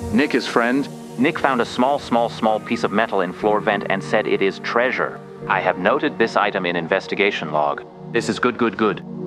Nick, his friend? Nick found a small piece of metal in floor vent and said it is treasure. I have noted this item in investigation log. This is good.